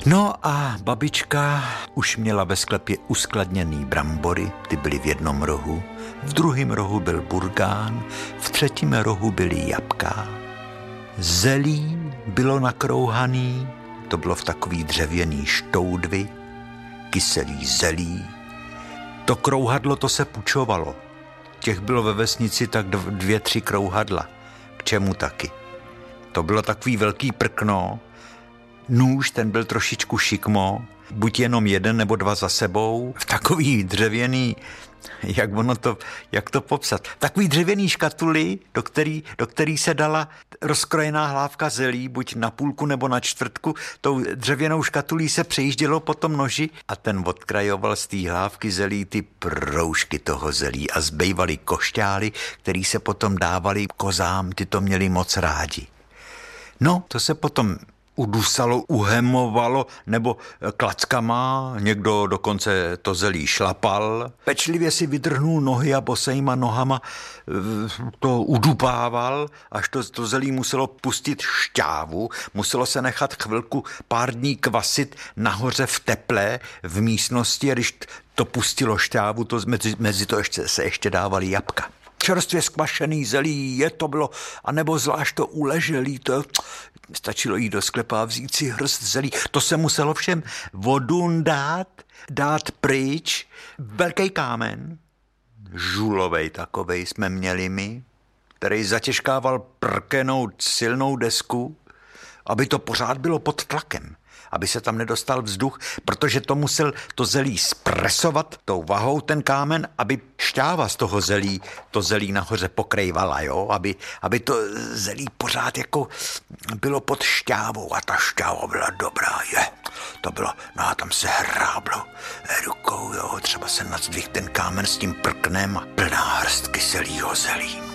No a babička už měla ve sklepě uskladněný brambory, ty byly v jednom rohu, v druhém rohu byl burgán, v třetím rohu byly jabka. Zelí bylo nakrouhaný, to bylo v takový dřevěný štoudvi, kyselý zelí. To krouhadlo to se pučovalo. Těch bylo ve vesnici tak 2-3 krouhadla. K čemu taky? To bylo takový velký prkno. Nůž, ten byl trošičku šikmo, buď jenom 1 nebo 2 za sebou, v takový dřevěný, jak to popsat, takový dřevěný škatuli, do který se dala rozkrojená hlávka zelí, buď na půlku nebo na čtvrtku, tou dřevěnou škatulí se přejíždělo po tom noži a ten odkrajoval z té hlávky zelí ty proužky toho zelí a zbývaly košťály, který se potom dávali kozám, ty to měli moc rádi. No, to se potom udusalo, uhemovalo nebo klackama, někdo dokonce to zelí šlapal. Pečlivě si vydrhnul nohy a bosejma nohama to udupával, až to zelí muselo pustit šťávu, muselo se nechat chvilku pár dní kvasit nahoře v teple v místnosti a když to pustilo šťávu, to mezi to se ještě dávaly jabka. Čerstvě skvašený zelí, to bylo, anebo zvlášť to uleželý, to stačilo jít do sklepa a vzít si hrst zelí. To se muselo všem vodundat, dát pryč. Velký kámen, žulovej takovej jsme měli my, který zatěžkával prkenou silnou desku, aby to pořád bylo pod tlakem, aby se tam nedostal vzduch, protože to musel to zelí zpresovat tou vahou ten kámen, aby šťáva z toho zelí, to zelí nahoře pokrývala, jo? Aby to zelí pořád jako bylo pod šťávou a ta šťáva byla dobrá, to bylo, no a tam se hráblo rukou, jo? Třeba se nadzvih ten kámen s tím prknem a plná hrst kyselýho zelí.